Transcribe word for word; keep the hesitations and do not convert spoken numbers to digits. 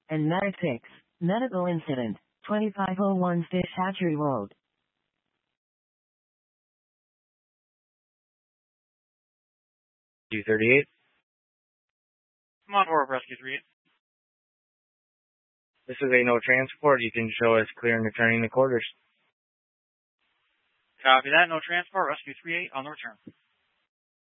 and Medic six. Medical incident, twenty-five oh one Fish Hatchery Road. two thirty-eight. I'm on board, Rescue three eight. This is a no transport. You can show us clear and returning the quarters. Copy that. No transport. Rescue three eight on the return.